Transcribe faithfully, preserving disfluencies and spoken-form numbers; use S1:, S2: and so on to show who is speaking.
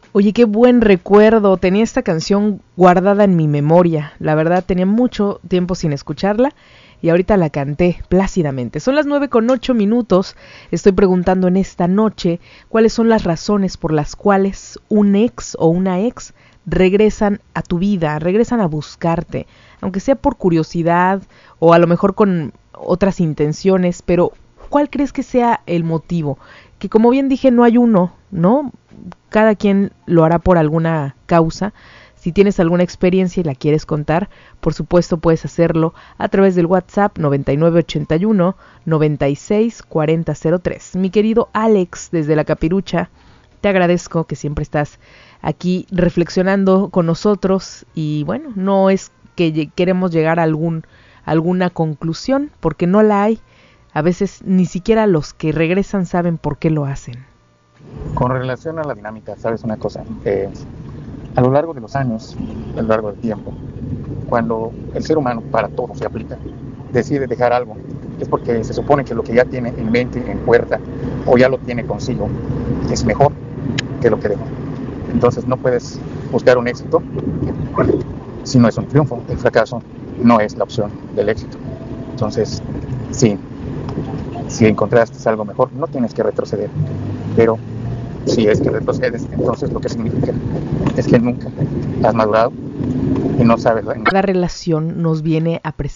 S1: Oye, qué buen recuerdo. Tenía esta canción guardada en mi memoria. La verdad, tenía mucho tiempo sin escucharla y ahorita la canté plácidamente. Son las nueve con ocho minutos. Estoy preguntando en esta noche cuáles son las razones por las cuales un ex o una ex regresan a tu vida, regresan a buscarte, aunque sea por curiosidad o a lo mejor con otras intenciones, pero ¿cuál crees que sea el motivo? Que como bien dije, no hay uno, ¿no? Cada quien lo hará por alguna causa. Si tienes alguna experiencia y la quieres contar, por supuesto puedes hacerlo a través del WhatsApp noventa y nueve ochenta y uno noventa y seis cuarenta cero tres. Mi querido Alex, desde La Capirucha, te agradezco que siempre estás aquí reflexionando con nosotros y bueno, no es que queremos llegar a algún, alguna conclusión, porque no la hay. A veces ni siquiera los que regresan saben por qué lo hacen.
S2: Con relación a la dinámica, ¿sabes una cosa? Eh, a lo largo de los años, a lo largo del tiempo, cuando el ser humano, para todo se aplica, decide dejar algo, es porque se supone que lo que ya tiene en mente, en puerta, o ya lo tiene consigo, es mejor que lo que dejó. Entonces no puedes buscar un éxito si no es un triunfo. El fracaso no es la opción del éxito. Entonces, sí, si encontraste algo mejor, no tienes que retroceder. Pero si es que retrocedes, entonces lo que significa es que nunca has madurado y no sabes.
S1: Cada relación nos viene a presentar